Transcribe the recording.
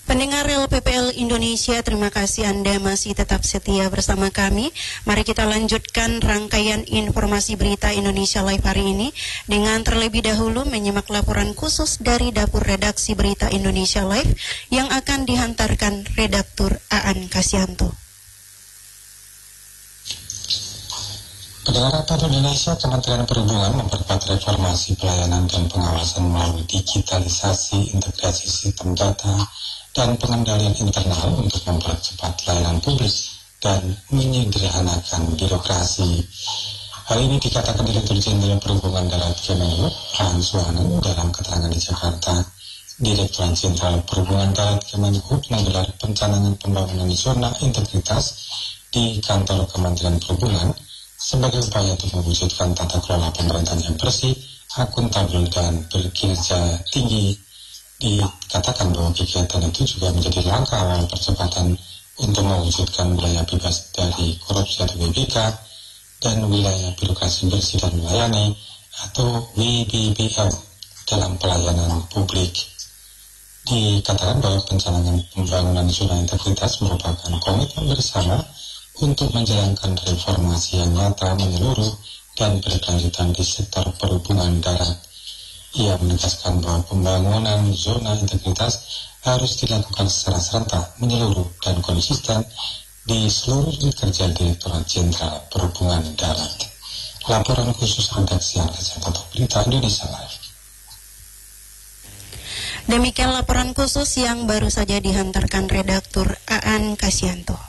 Pendengar LPPL Indonesia, terima kasih Anda masih tetap setia bersama kami. Mari kita lanjutkan rangkaian informasi berita Indonesia Live hari ini dengan terlebih dahulu menyimak laporan khusus dari Dapur Redaksi Berita Indonesia Live yang akan dihantarkan Redaktur Aan Kasyanto. Pendengar Radio Indonesia, Kementerian Perhubungan memperkuat reformasi pelayanan dan pengawasan melalui digitalisasi, integrasi sistem data, dan pengendalian internal untuk mempercepat layanan publik dan menyederhanakan birokrasi. Hal ini dikatakan Direktur Jenderal Perhubungan Darat Kemenhub, Aan Suhanan, dalam keterangan di Jakarta. Direktur Jenderal Perhubungan Darat Kemenhub menggelar pencanangan pembangunan zona integritas di kantor Kementerian Perhubungan sebagai upaya untuk mewujudkan tata kelola pemerintahan yang bersih, akuntabel, dan berkinerja tinggi. Dikatakan bahwa kegiatan itu juga menjadi langkah awal percepatan untuk mewujudkan wilayah bebas dari korupsi atau WBK dan wilayah birokrasi bersih dan melayani atau WBBM dalam pelayanan publik. Dikatakan bahwa pencanangan pembangunan zona integritas merupakan komitmen bersama untuk menjalankan reformasi yang nyata, menyeluruh, dan berkelanjutan di sektor perhubungan darat. Ia menegaskan bahwa pembangunan zona integritas harus dilakukan secara serentak, menyeluruh, dan konsisten di seluruh kerja Direktorat Jenderal Perhubungan Darat. Laporan khusus redaksi Aan Kasyanto Berita Indonesia Live. Demikian laporan khusus yang baru saja dihantarkan Redaktur Aan Kasyanto.